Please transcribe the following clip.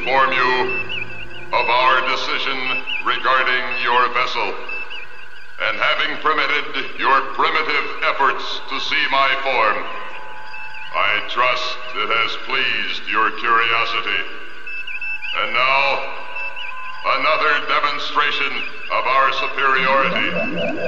inform you of our decision regarding your vessel, and having permitted your primitive efforts to see my form, I trust it has pleased your curiosity. And now, another demonstration of our superiority.